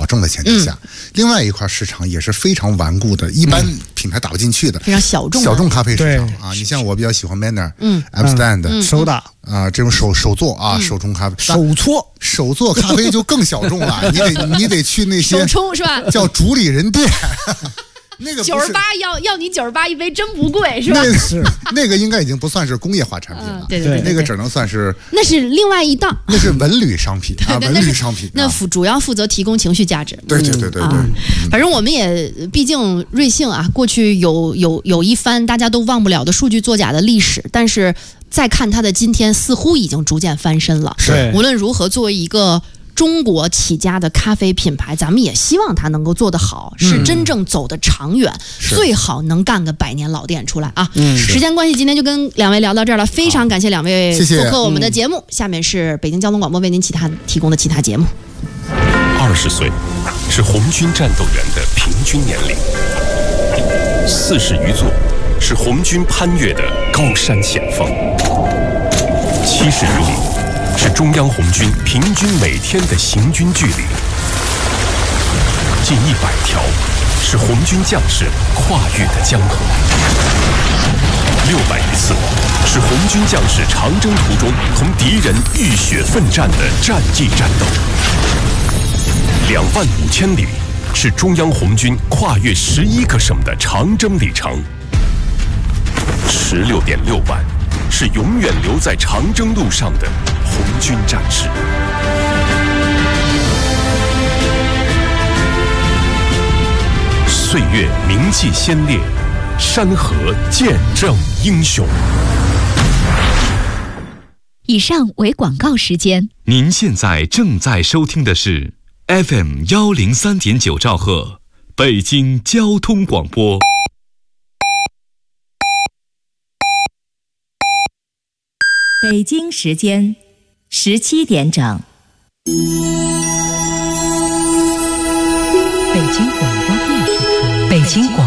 证的前提下，另外一块市场也是非常顽固的，一般品牌打不进去的， 非常小众咖啡市场啊。你像我比较喜欢 Manner、Amsterdam 手打啊，这种手做啊，手冲咖啡，手做咖啡就更小众了，你得去那些手冲是吧？ 叫主理人店。那个 98要你98一杯，真不贵是吧？ 那个应该已经不算是工业化产品了， 对， 那个只能算是那是另外一档， 那是文旅商品啊，文旅商品。 那主要负责提供情绪价值。 对。 反正我们也毕竟瑞幸啊，过去有一番大家都忘不了的数据作假的历史，但是再看它的今天，似乎已经逐渐翻身了。 是， 无论如何，作为一个中国起家的咖啡品牌，咱们也希望它能够做得好，是真正走得长远，最好能干个100年老店出来啊！时间关系，今天就跟两位聊到这儿了，非常感谢两位做客我们的节目。下面是北京交通广播为您提供的其他节目。 20岁是红军战斗员的平均年龄，40余座是红军攀越的高山险峰，70余里是中央红军平均每天的行军距离，近100条是红军将士跨越的江河，600余次是红军将士长征途中同敌人浴血奋战的战役战斗，25000里是中央红军跨越11个省的长征里程，16.6万是永远留在长征路上的红军战士。岁月铭记先烈，山河见证英雄。 以上为广告时间。 您现在正在收听的是 FM 103.9兆赫，北京交通广播。 北京时间17点整。北京广播电视台，北京广